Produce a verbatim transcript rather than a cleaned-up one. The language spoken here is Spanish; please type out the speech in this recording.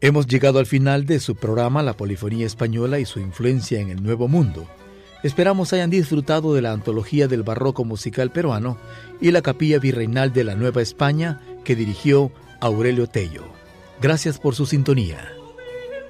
Hemos llegado al final de su programa La Polifonía Española y su influencia en el Nuevo Mundo. Esperamos hayan disfrutado de la antología del barroco musical peruano y la Capilla Virreinal de la Nueva España que dirigió Aurelio Tello. Gracias por su sintonía.